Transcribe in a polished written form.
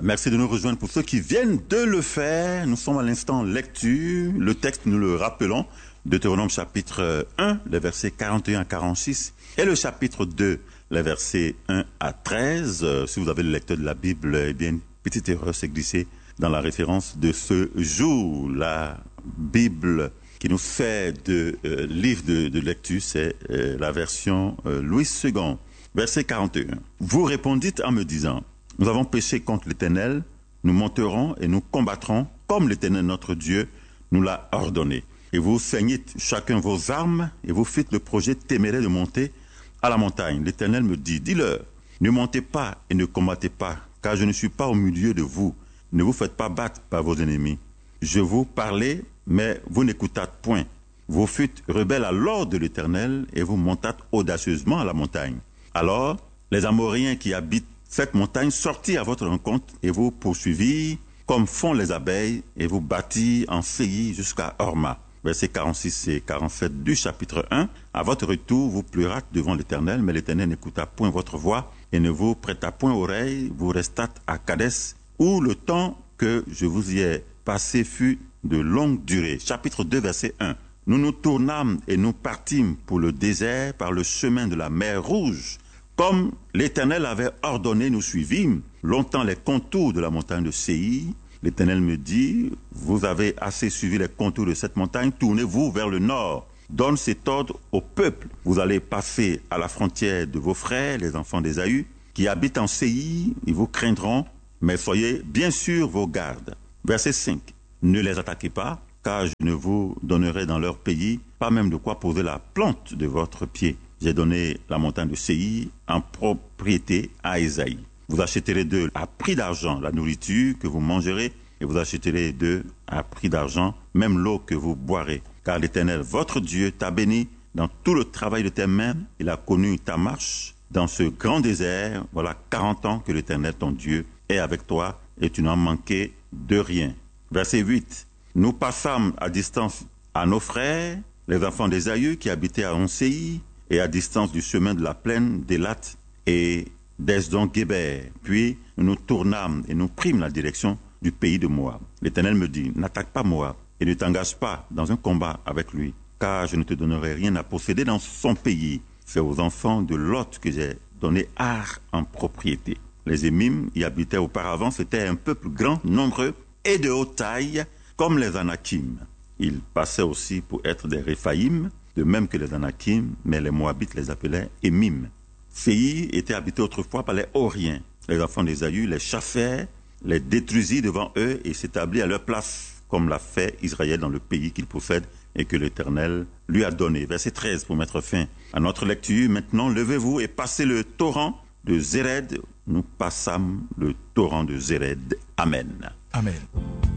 Merci de nous rejoindre pour ceux qui viennent de le faire. Nous sommes à l'instant lecture. Le texte, nous le rappelons, Deutéronome chapitre 1, les versets 41 à 46, et le chapitre 2, les versets 1 à 13. Si vous avez le lecteur de la Bible, eh bien, une petite erreur s'est glissée dans la référence de ce jour. La Bible qui nous fait de livre de lecture, c'est la version Louis II. Verset 41. Vous répondîtes en me disant, nous avons péché contre l'Éternel, nous monterons et nous combattrons comme l'Éternel notre Dieu nous l'a ordonné. Et vous ceignîtes chacun vos armes et vous fîtes le projet téméraire de monter à la montagne. L'Éternel me dit, dis-leur, ne montez pas et ne combattez pas, car je ne suis pas au milieu de vous. Ne vous faites pas battre par vos ennemis. Je vous parlais, mais vous n'écoutâtes point. Vous fûtes rebelles à l'ordre de l'Éternel et vous montâtes audacieusement à la montagne. Alors, les Amoréens qui habitent cette montagne sortirent à votre rencontre et vous poursuivirent comme font les abeilles et vous battirent en Séir jusqu'à Horma. Versets 46 et 47 du chapitre 1. À votre retour, vous pleurâtes devant l'Éternel, mais l'Éternel n'écouta point votre voix et ne vous prêta point oreille. Vous restâtes à Kadès, où le temps que je vous y ai passé fut de longue durée. Chapitre 2, verset 1. Nous nous tournâmes et nous partîmes pour le désert par le chemin de la mer Rouge. Comme l'Éternel avait ordonné, nous suivîmes longtemps les contours de la montagne de Séir. L'Éternel me dit, vous avez assez suivi les contours de cette montagne, tournez-vous vers le nord. Donne cet ordre au peuple. Vous allez passer à la frontière de vos frères, les enfants d'Ésaü, qui habitent en Séir, ils vous craindront, mais soyez bien sûr vos gardes. Verset 5. Ne les attaquez pas, car je ne vous donnerai dans leur pays pas même de quoi poser la plante de votre pied. J'ai donné la montagne de Séir en propriété à Ésaïe. Vous achèterez d'eux à prix d'argent la nourriture que vous mangerez et vous achèterez d'eux à prix d'argent même l'eau que vous boirez. Car l'Éternel, votre Dieu, t'a béni dans tout le travail de tes mains. Il a connu ta marche dans ce grand désert. Voilà 40 ans que l'Éternel, ton Dieu, est avec toi et tu n'en manquais de rien. Verset 8. Nous passâmes à distance à nos frères, les enfants d'Ésaü qui habitaient à Séir, et à distance du chemin de la plaine d'Élat et d'Esdon-Guéber. Puis nous nous tournâmes et nous prîmes la direction du pays de Moab. L'Éternel me dit, n'attaque pas Moab et ne t'engage pas dans un combat avec lui, car je ne te donnerai rien à posséder dans son pays. C'est aux enfants de Lot que j'ai donné Ar en propriété. Les Émim y habitaient auparavant, c'était un peuple grand, nombreux et de haute taille, comme les Anakim. Ils passaient aussi pour être des Réphaïm, de même que les Anakim, mais les Moabites les appelaient Émim. Séir était habité autrefois par les Horiens. Les enfants d'Ésaü les chassèrent, les détruisirent devant eux et s'établit à leur place, comme l'a fait Israël dans le pays qu'il possède et que l'Éternel lui a donné. Verset 13 pour mettre fin à notre lecture. Maintenant, levez-vous et passez le torrent de Zéred. Nous passâmes le torrent de Zéred. Amen. Amen.